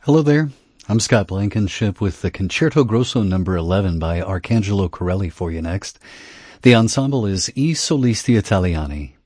Hello there. I'm Scott Blankenship with the Concerto Grosso number 11 by Arcangelo Corelli for you next. The ensemble is I Solisti Italiani.